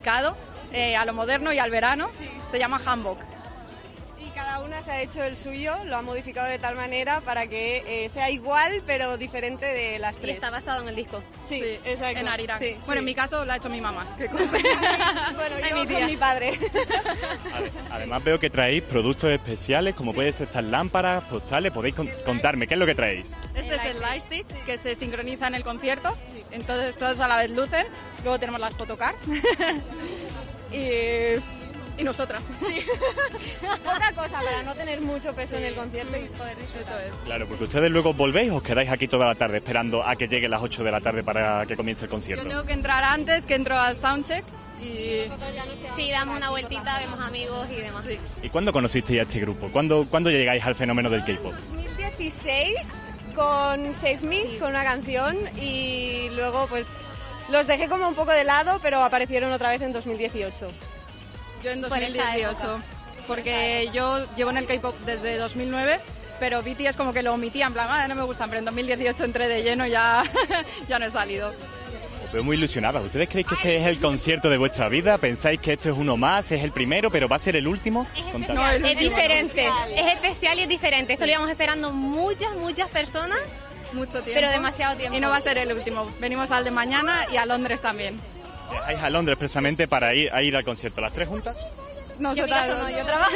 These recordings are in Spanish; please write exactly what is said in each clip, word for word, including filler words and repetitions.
Eh, a lo moderno y al verano, sí. Se llama Hanbok. Y cada una se ha hecho el suyo, lo ha modificado de tal manera para que eh, sea igual pero diferente de las tres. Y está basado en el disco. Sí, sí, exacto. En Arirang. Sí, bueno, sí. En mi caso lo ha hecho mi mamá. Bueno, yo mi con mi padre. Además veo que traéis productos especiales, como pueden ser estas lámparas, postales. ¿Podéis con contarme qué es lo que traéis? Este es el Lightstick, que se sincroniza en el concierto. Sí. Entonces todos a la vez lucen. Luego tenemos las photocard. y... Y nosotras. Sí. Poca cosa para no tener mucho peso sí. en el concierto y poder disfrutar. Eso es. Claro, porque ustedes luego volvéis o os quedáis aquí toda la tarde esperando a que lleguen las ocho de la tarde para que comience el concierto. Yo tengo que entrar antes, que entro al soundcheck y... Sí, damos una vueltita, vemos amigos y demás. Sí. ¿Y cuándo conocisteis a este grupo? ¿Cuándo, ¿cuándo llegáis al fenómeno del K-pop? dos mil dieciséis con Save Me, sí. con una canción y luego pues los dejé como un poco de lado, pero aparecieron otra vez en dos mil dieciocho. Yo en dos mil dieciocho, porque yo llevo en el K-pop desde dos mil nueve, pero B T S como que lo omitía, en plan, ah, no me gustan, pero en dos mil dieciocho entré de lleno y ya, ya no he salido. Os veo muy ilusionada. ¿Ustedes creéis que este es el concierto de vuestra vida? ¿Pensáis que esto es uno más, es el primero, pero va a ser el último? Es especial, no, es, es diferente, es especial y es diferente. Esto lo íbamos esperando muchas, muchas personas. Mucho tiempo. Pero demasiado tiempo. Y no va a ser el último. Venimos al de mañana y a Londres también. ¿Viajáis a Londres precisamente para ir a ir al concierto? ¿Las tres juntas? No, yo, caso, no, yo trabajo.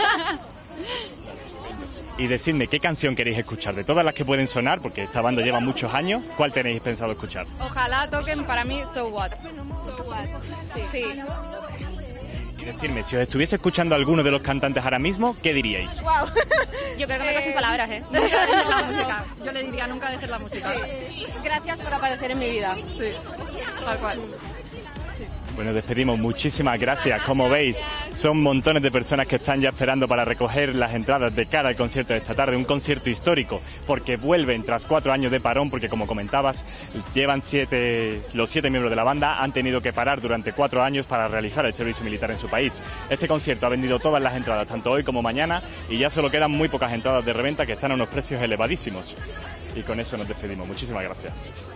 Y decidme, ¿qué canción queréis escuchar? De todas las que pueden sonar, porque esta banda lleva muchos años, ¿cuál tenéis pensado escuchar? Ojalá toquen para mí So What. So What. Sí. sí. Y decirme, si os estuviese escuchando a alguno de los cantantes ahora mismo, ¿qué diríais? Wow. Yo creo que me quedo sin palabras, ¿eh? Nunca dejes la música. Yo le diría, nunca dejes la música. Sí. Gracias por aparecer en mi vida. Sí, tal cual. Bueno, despedimos. Muchísimas gracias. Como veis, son montones de personas que están ya esperando para recoger las entradas de cara al concierto de esta tarde. Un concierto histórico, porque vuelven tras cuatro años de parón, porque como comentabas, llevan siete, los siete miembros de la banda han tenido que parar durante cuatro años para realizar el servicio militar en su país. Este concierto ha vendido todas las entradas, tanto hoy como mañana, y ya solo quedan muy pocas entradas de reventa que están a unos precios elevadísimos. Y con eso nos despedimos. Muchísimas gracias.